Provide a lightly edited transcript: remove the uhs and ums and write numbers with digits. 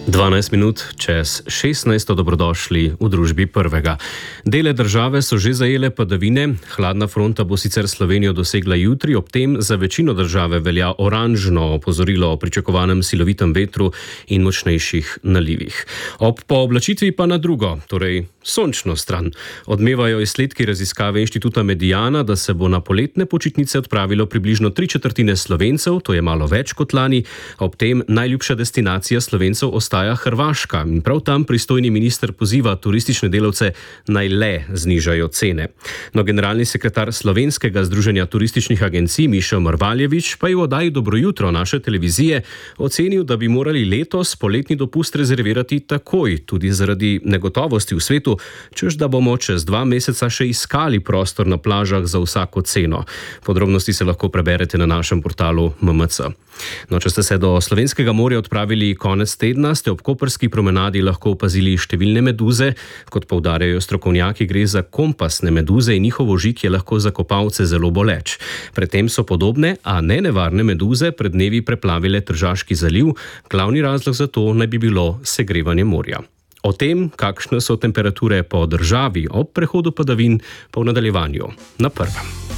12 minut čez 16. Dobrodošli v družbi prvega. Dele države so že zajele padavine, hladna fronta bo sicer Slovenijo dosegla jutri, ob tem za večino države velja oranžno opozorilo o pričakovanem silovitem vetru in močnejših nalivih. Ob pooblačitvi pa na drugo, torej sončno stran, odmevajo izsledki raziskave Inštituta Mediana, da se bo na poletne počitnice odpravilo približno 3/4 Slovencev, to je malo več kot lani, ob tem najljubša destinacija Slovencev ostaja Hrvaška in prav tam pristojni minister poziva turistične delavce naj le znižajo cene. No, generalni sekretar Slovenskega združenja turističnih agencij Mišo Mrvaljević pa je v oddaji Dobro jutro naše televizije ocenil, da bi morali letos poletni dopust rezervirati takoj, tudi zaradi negotovosti v svetu, češ da bomo čez 2 meseca še iskali prostor na plažah za vsako ceno. Podrobnosti se lahko preberete na našem portalu MMC. No, če ste se do slovenskega morja odpravili konec tedna, ste ob koprski promenadi lahko opazili številne meduze. Kot poudarjajo strokovnjaki, gre za kompasne meduze in njihov ožig je lahko za kopalce zelo boleč. Predtem so podobne, a ne nevarne meduze pred dnevi preplavile Tržaški zaliv. Glavni razlog za to naj bi bilo segrevanje morja. O tem, kakšne so temperature po državi ob prehodu padavin, pa v nadaljevanju na prvem.